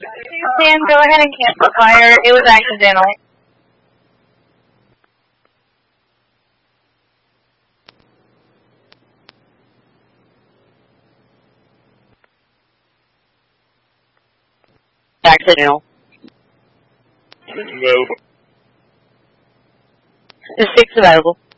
Sam, go ahead and cancel the fire. It was accidental. Accidental. No. There's 6 available.